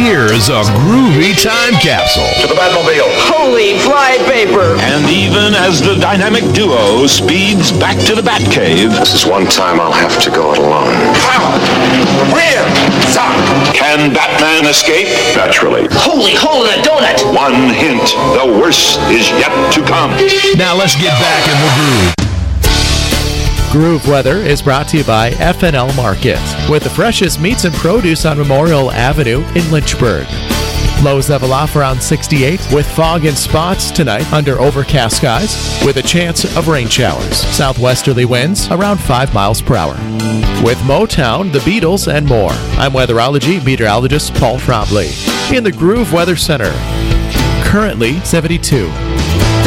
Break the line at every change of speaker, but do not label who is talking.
Here's a groovy time capsule.
To the Batmobile.
Holy fly paper!
And even as the dynamic duo speeds back to the Batcave,
This is one time I'll have to go it alone.
power, rear, sock. Can Batman escape?
Naturally.
Holy hole in a donut!
One hint, the worst is yet to come.
Now let's get back in the groove.
Groove Weather is brought to you by FNL Market, with the freshest meats and produce on Memorial Avenue in Lynchburg. Lows level off around 68 with fog and spots tonight under overcast skies with a chance of rain showers. Southwesterly winds around 5 miles per hour. With Motown, the Beatles, and more. I'm weatherology meteorologist Paul Trombley in the Groove Weather Center. Currently 72.